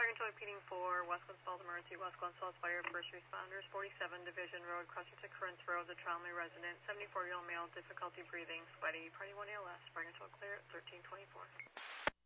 Fire control repeating for West Falls Emergency, West Falls Fire, first responders, 47 Division Road, crossing to Currents Road, the Tromley resident, 74-year-old male, difficulty breathing, sweaty, party 1 ALS. Fire control clear at 1324.